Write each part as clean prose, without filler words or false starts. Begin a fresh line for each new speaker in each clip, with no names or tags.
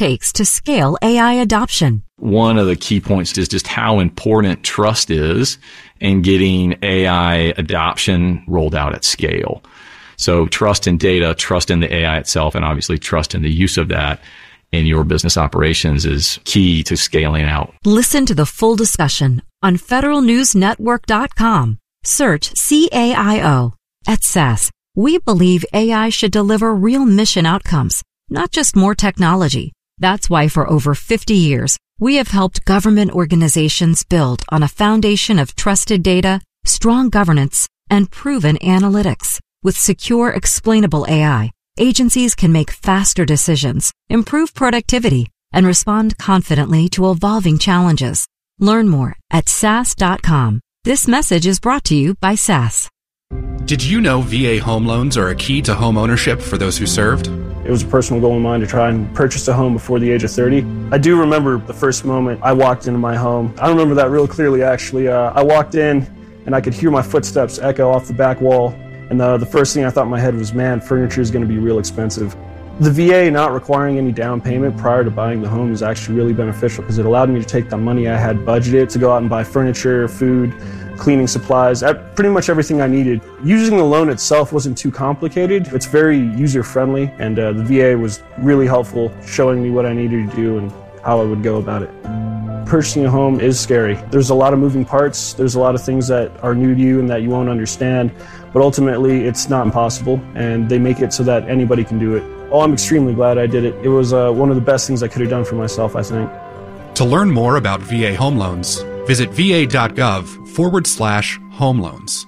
takes to scale AI adoption.
One of the key points is just how important trust is in getting AI adoption rolled out at scale. So trust in data, trust in the AI itself, and obviously trust in the use of that in your business operations is key to scaling out.
Listen to the full discussion on federalnewsnetwork.com. Search CAIO. At SAS, we believe AI should deliver real mission outcomes, not just more technology. That's why for over 50 years, we have helped government organizations build on a foundation of trusted data, strong governance, and proven analytics. With secure, explainable AI, agencies can make faster decisions, improve productivity, and respond confidently to evolving challenges. Learn more at SAS.com. This message is brought to you by SAS.
Did you know VA home loans are a key to home ownership for those who served?
It was a personal goal of mine to try and purchase a home before the age of 30. I do remember the first moment I walked into my home. I remember that real clearly, actually. I walked in and I could hear my footsteps echo off the back wall. And the first thing I thought in my head was, man, furniture is going to be real expensive. The VA not requiring any down payment prior to buying the home is actually really beneficial because it allowed me to take the money I had budgeted to go out and buy furniture, food, cleaning supplies, pretty much everything I needed. Using the loan itself wasn't too complicated. It's very user-friendly, and the VA was really helpful showing me what I needed to do and how I would go about it. Purchasing a home is scary. There's a lot of moving parts. There's a lot of things that are new to you and that you won't understand, but ultimately it's not impossible, and they make it so that anybody can do it. Oh, I'm extremely glad I did it. It was one of the best things I could have done for myself, I think.
To learn more about VA home loans, visit va.gov/home loans.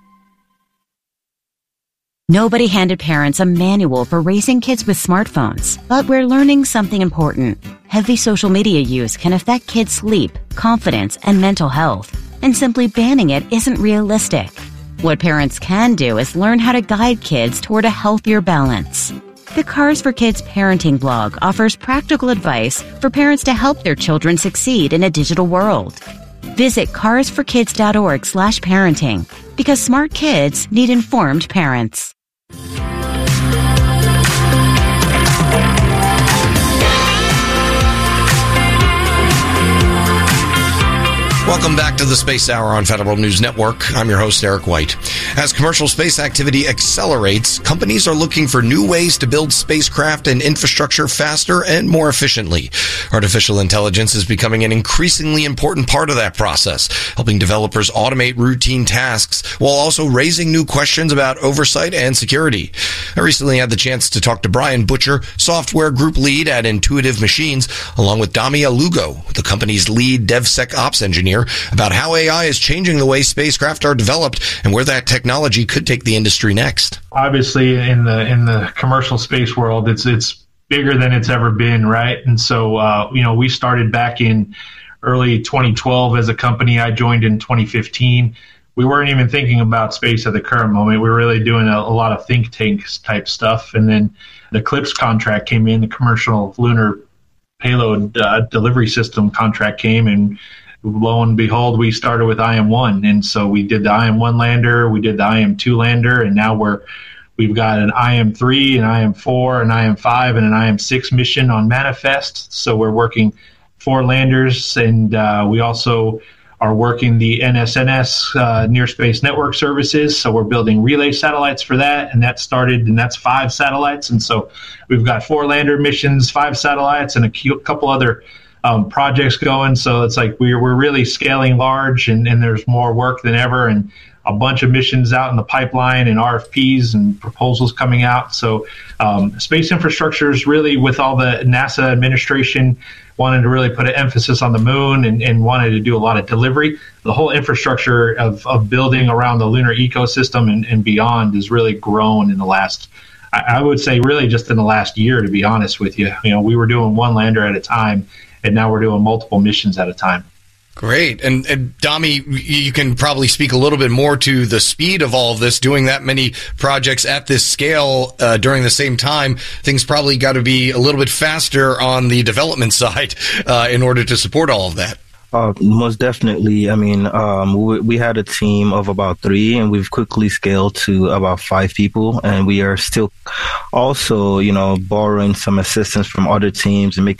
Nobody handed parents a manual for raising kids with smartphones, but we're learning something important. Heavy social media use can affect kids' sleep, confidence, and mental health, and simply banning it isn't realistic. What parents can do is learn how to guide kids toward a healthier balance. The Cars for Kids parenting blog offers practical advice for parents to help their children succeed in a digital world. Visit carsforkids.org/parenting because smart kids need informed parents.
Welcome back to the Space Hour on Federal News Network. I'm your host, Eric White. As commercial space activity accelerates, companies are looking for new ways to build spacecraft and infrastructure faster and more efficiently. Artificial intelligence is becoming an increasingly important part of that process, helping developers automate routine tasks while also raising new questions about oversight and security. I recently had the chance to talk to Brian Butcher, software group lead at Intuitive Machines, along with Damia Lugo, the company's lead DevSecOps engineer, about how AI is changing the way spacecraft are developed and where that technology could take the industry next.
Obviously, in the commercial space world, it's bigger than it's ever been, right? And so, we started back in early 2012 as a company. I joined in 2015. We weren't even thinking about space at the current moment. We were really doing a lot of think tanks type stuff. And then the CLPS contract came in, the Commercial Lunar Payload Delivery System contract came, and lo and behold, we started with IM-1. And so we did the IM-1 lander, we did the IM-2 lander, and now we've got an IM-3, an IM-4, an IM-5, and an IM-6 mission on Manifest. So we're working 4 landers, and we also are working the NSNS, Near Space Network Services. So we're building relay satellites for that, and that started, and that's 5 satellites. And so we've got 4 lander missions, 5 satellites, and a couple other projects going. So it's like we're really scaling large, and there's more work than ever, and a bunch of missions out in the pipeline and RFPs and proposals coming out. So space infrastructure is really, with all the NASA administration wanted to really put an emphasis on the moon and wanted to do a lot of delivery. The whole infrastructure of building around the lunar ecosystem and beyond has really grown in the last, I would say really just in the last year, to be honest with you. We were doing 1 lander at a time, and now we're doing multiple missions at a time.
Great. And Dami, you can probably speak a little bit more to the speed of all of this, doing that many projects at this scale during the same time. Things probably got to be a little bit faster on the development side in order to support all of that.
Most definitely. I mean, we had a team of about 3, and we've quickly scaled to about 5 people. And we are still also, borrowing some assistance from other teams and making